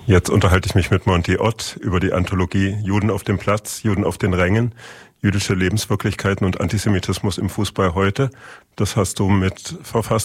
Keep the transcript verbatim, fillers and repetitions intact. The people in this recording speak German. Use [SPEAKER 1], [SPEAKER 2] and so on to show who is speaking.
[SPEAKER 1] Jetzt unterhalte ich mich mit Monty Ott über die Anthologie Juden auf dem Platz, Juden auf den Rängen, jüdische Lebenswirklichkeiten und Antisemitismus im Fußball heute. Das hast du mit verfasst.